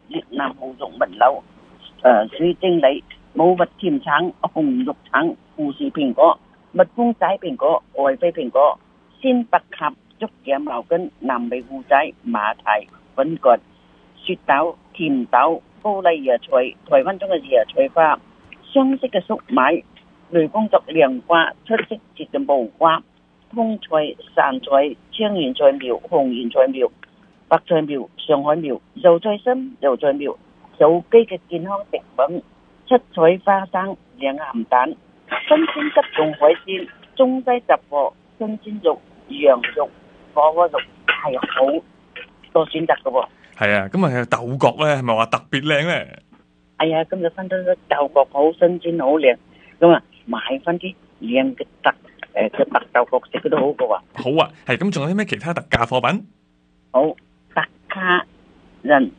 越南紅肉蜜柳、水晶梨、冇核甜橙、紅肉橙、富士蘋果、蜜蜂仔蘋果、愛妃蘋果、鮮白鴿、竹頸茅根、南美芋仔、馬蹄、粉葛、雪豆、甜豆、高麗椰菜、台灣中嘅椰菜花、雙色嘅粟米、雷公作涼瓜、出色節嘅無瓜、通菜、散菜、青圓菜苗、紅圓菜苗、白菜苗、上海苗、油菜心、油菜苗、有機嘅健康食品、七彩花生、兩鹹蛋、新鮮急凍海鮮、中西雜貨、新鮮肉、羊肉、火鍋肉係好多選擇嘅喎。 係啊，咁啊豆角咧係咪話特別靚咧？ 係啊，今日分到啲豆角好新鮮好靚，咁啊買翻啲靚嘅特豆角食都好嘅喎。 好啊，係咁，仲有啲咩其他特價貨品？ 好，特卡人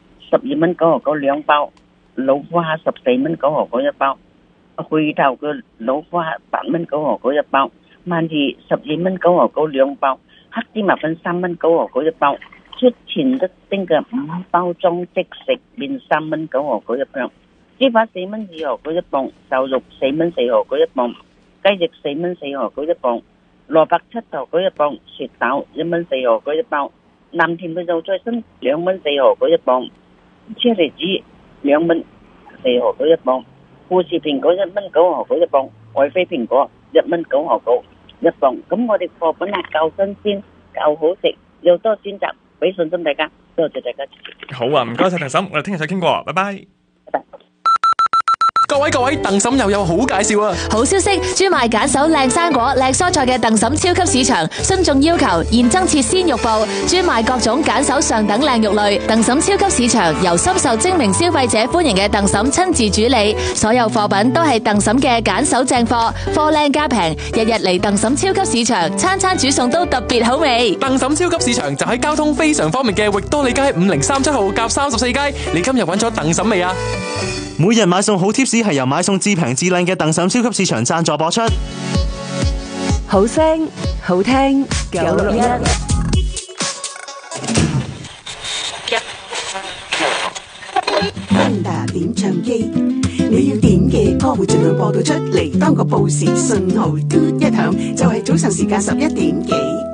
12.99蚊兩包，老花14.99蚊一包，回頭嘅老花8.99蚊一包，萬二12.99蚊兩包，黑芝麻粉3.99蚊一包，出前一丁嘅5包裝即食麵3.99蚊一包，豬扒4.2蚊一磅，瘦肉4.4蚊一磅，雞翼4.4蚊一磅，蘿蔔7毫一磅，雪豆1.4蚊一包，藍甜嘅油菜心2.4蚊一磅，車厘子2.4蚊一磅，富士蘋果1.9蚊一磅，愛妃蘋果1.9蚊一磅。咁我哋貨品係夠新鮮、夠好食，又多選擇，俾信心大家，多謝大家。 好啊，唔該晒鄧嬸，我哋聽日再傾過，拜拜。 拜拜。 各位，鄧嬸又有好介紹啊！ 好消息，專賣揀手靚生果、靚蔬菜嘅鄧嬸超級市場，遵眾要求現增設鮮肉部，專賣各種揀手上等靚肉類。鄧嬸超級市場由深受精明消費者歡迎嘅鄧嬸親自主理，所有貨品都係鄧嬸嘅揀手正貨，貨靚價平，日日嚟鄧嬸超級市場，餐餐煮餸都特別好味。 鄧嬸超級市場就喺交通非常方便嘅域多利街5037號夾34街，你今日揾咗鄧嬸未啊？ 每日買餸好貼士係由買餸至平至靚嘅鄧嬸超級市場贊助播出。 好聲好聽961 芬達點唱機，你要點嘅歌會盡量播到出嚟。當個報時信號嘟一響，就係早晨時間11點幾。